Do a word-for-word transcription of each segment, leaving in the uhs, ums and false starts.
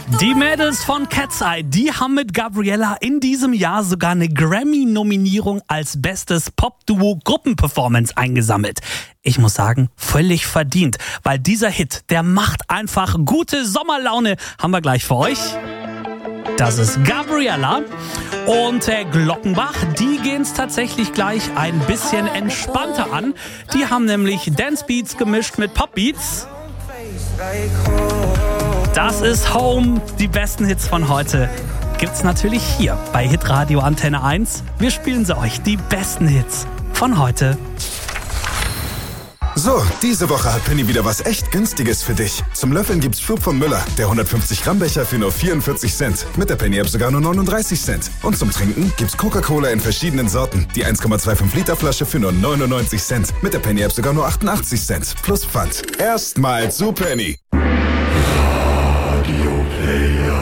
Die Mädels von Cat's Eye, die haben mit Gabriella in diesem Jahr sogar eine Grammy-Nominierung als bestes Pop-Duo-Gruppenperformance eingesammelt. Ich muss sagen, völlig verdient, weil dieser Hit, der macht einfach gute Sommerlaune. Haben wir gleich für euch. Das ist Gabriella und äh, Glockenbach, die gehen es tatsächlich gleich ein bisschen entspannter an. Die haben nämlich Dancebeats gemischt mit Popbeats. Das ist Home, die besten Hits von heute gibt's natürlich hier bei Hitradio Antenne eins. Wir spielen sie euch, die besten Hits von heute. So, diese Woche hat Penny wieder was echt Günstiges für dich. Zum Löffeln gibt's Flug von Müller, der hundertfünfzig Gramm Becher für nur vierundvierzig Cent. Mit der Penny-App sogar nur neununddreißig Cent. Und zum Trinken gibt's Coca-Cola in verschiedenen Sorten. Die eins Komma fünfundzwanzig Liter Flasche für nur neunundneunzig Cent. Mit der Penny-App sogar nur achtundachtzig Cent. Plus Pfand. Erstmal zu Penny. Radio Player.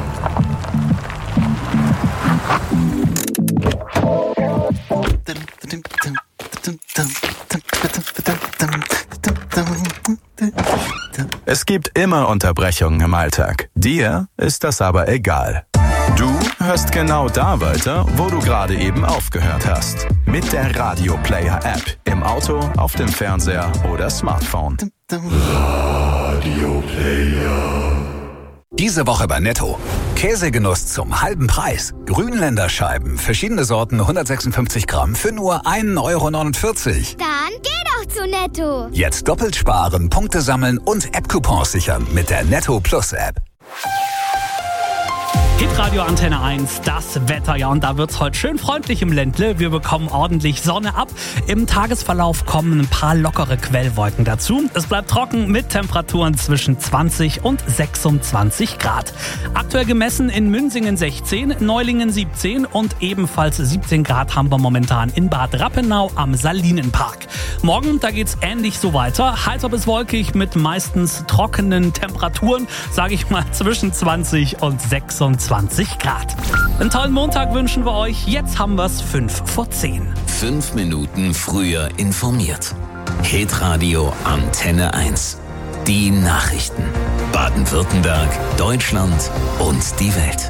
Es gibt immer Unterbrechungen im Alltag. Dir ist das aber egal. Du hörst genau da weiter, wo du gerade eben aufgehört hast. Mit der Radio Player App. Im Auto, auf dem Fernseher oder Smartphone. Radio Player. Diese Woche bei Netto. Käsegenuss zum halben Preis. Grünländerscheiben, verschiedene Sorten, hundertsechsundfünfzig Gramm für nur ein Euro neunundvierzig. Dann geh doch zu Netto. Jetzt doppelt sparen, Punkte sammeln und App-Coupons sichern mit der Netto Plus App. Hitradio Antenne eins, das Wetter, ja, und da wird's heute schön freundlich im Ländle. Wir bekommen ordentlich Sonne ab. Im Tagesverlauf kommen ein paar lockere Quellwolken dazu. Es bleibt trocken mit Temperaturen zwischen zwanzig und sechsundzwanzig Grad. Aktuell gemessen in Münsingen sechzehn, Neulingen siebzehn und ebenfalls siebzehn Grad haben wir momentan in Bad Rappenau am Salinenpark. Morgen, da geht's ähnlich so weiter. Heiter bis wolkig mit meistens trockenen Temperaturen, sage ich mal zwischen zwanzig und sechsundzwanzig Grad. Einen tollen Montag wünschen wir euch. Jetzt haben wir's fünf vor zehn. Fünf Minuten früher informiert. Hitradio Antenne eins. Die Nachrichten. Baden-Württemberg, Deutschland und die Welt.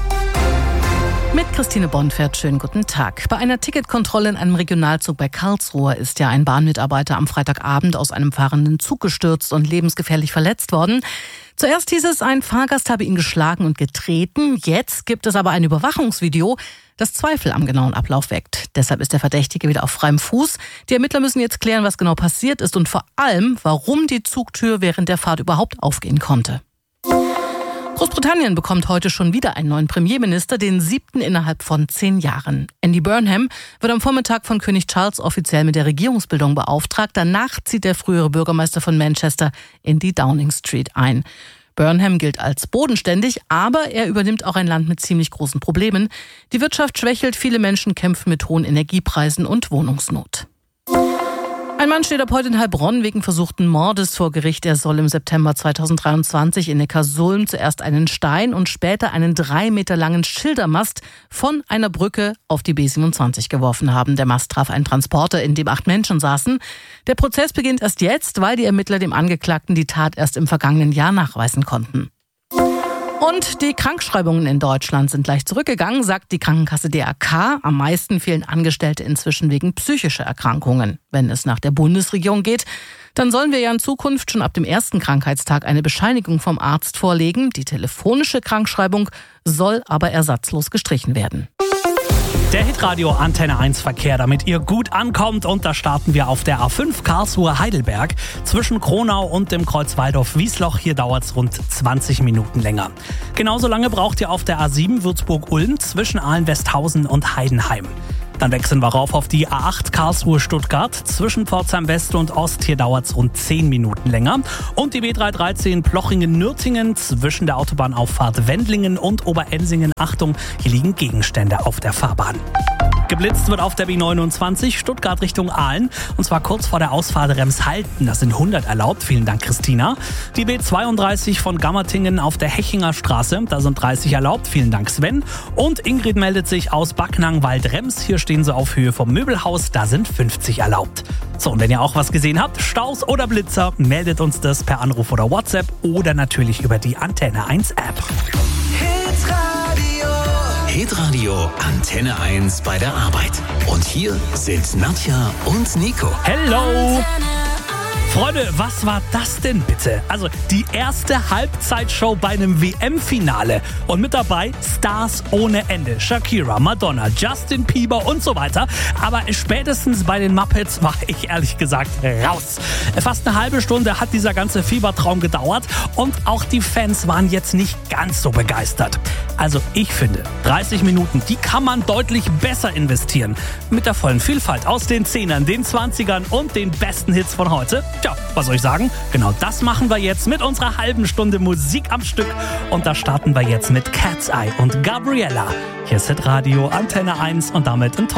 Mit Christine Bonfert, schönen guten Tag. Bei einer Ticketkontrolle in einem Regionalzug bei Karlsruhe ist ja ein Bahnmitarbeiter am Freitagabend aus einem fahrenden Zug gestürzt und lebensgefährlich verletzt worden. Zuerst hieß es, ein Fahrgast habe ihn geschlagen und getreten. Jetzt gibt es aber ein Überwachungsvideo, das Zweifel am genauen Ablauf weckt. Deshalb ist der Verdächtige wieder auf freiem Fuß. Die Ermittler müssen jetzt klären, was genau passiert ist und vor allem, warum die Zugtür während der Fahrt überhaupt aufgehen konnte. Großbritannien bekommt heute schon wieder einen neuen Premierminister, den siebten innerhalb von zehn Jahren. Andy Burnham wird am Vormittag von König Charles offiziell mit der Regierungsbildung beauftragt. Danach zieht der frühere Bürgermeister von Manchester in die Downing Street ein. Burnham gilt als bodenständig, aber er übernimmt auch ein Land mit ziemlich großen Problemen. Die Wirtschaft schwächelt, viele Menschen kämpfen mit hohen Energiepreisen und Wohnungsnot. Ein Mann steht ab heute in Heilbronn wegen versuchten Mordes vor Gericht. Er soll im September zweitausenddreiundzwanzig in Neckarsulm zuerst einen Stein und später einen drei Meter langen Schildermast von einer Brücke auf die B siebenundzwanzig geworfen haben. Der Mast traf einen Transporter, in dem acht Menschen saßen. Der Prozess beginnt erst jetzt, weil die Ermittler dem Angeklagten die Tat erst im vergangenen Jahr nachweisen konnten. Und die Krankschreibungen in Deutschland sind leicht zurückgegangen, sagt die Krankenkasse D R K. Am meisten fehlen Angestellte inzwischen wegen psychischer Erkrankungen. Wenn es nach der Bundesregierung geht, dann sollen wir ja in Zukunft schon ab dem ersten Krankheitstag eine Bescheinigung vom Arzt vorlegen. Die telefonische Krankschreibung soll aber ersatzlos gestrichen werden. Der Hitradio Antenne eins Verkehr, damit ihr gut ankommt. Und da starten wir auf der A fünf Karlsruhe-Heidelberg. Zwischen Kronau und dem Kreuz Waldorf-Wiesloch. Hier dauert es rund zwanzig Minuten länger. Genauso lange braucht ihr auf der A sieben Würzburg-Ulm zwischen Ahlen-Westhausen und Heidenheim. Dann wechseln wir rauf auf die A acht Karlsruhe-Stuttgart. Zwischen Pforzheim West und Ost, hier dauert es rund zehn Minuten länger. Und die B dreihundertdreizehn Plochingen-Nürtingen zwischen der Autobahnauffahrt Wendlingen und Oberensingen. Achtung, hier liegen Gegenstände auf der Fahrbahn. Geblitzt wird auf der B neunundzwanzig Stuttgart Richtung Aalen und zwar kurz vor der Ausfahrt Remshalden. Das sind hundert erlaubt. Vielen Dank, Christina. Die B zweiunddreißig von Gammertingen auf der Hechinger Straße. Da sind dreißig erlaubt. Vielen Dank, Sven. Und Ingrid meldet sich aus Backnang-Waldrems. Hier stehen sie auf Höhe vom Möbelhaus. Da sind fünfzig erlaubt. So, und wenn ihr auch was gesehen habt, Staus oder Blitzer, meldet uns das per Anruf oder WhatsApp oder natürlich über die Antenne eins App. Hitradio Antenne eins bei der Arbeit. Und hier sind Nadja und Nico. Hello! Freunde, was war das denn bitte? Also die erste Halbzeitshow bei einem W M-Finale. Und mit dabei Stars ohne Ende. Shakira, Madonna, Justin Bieber und so weiter. Aber spätestens bei den Muppets war ich ehrlich gesagt raus. Fast eine halbe Stunde hat dieser ganze Fiebertraum gedauert. Und auch die Fans waren jetzt nicht ganz so begeistert. Also ich finde, dreißig Minuten, die kann man deutlich besser investieren. Mit der vollen Vielfalt aus den Zehnern, den Zwanzigern und den besten Hits von heute. Tja, was soll ich sagen? Genau das machen wir jetzt mit unserer halben Stunde Musik am Stück. Und da starten wir jetzt mit Cat's Eye und Gabriella. Hier ist Hitradio Antenne eins und damit ein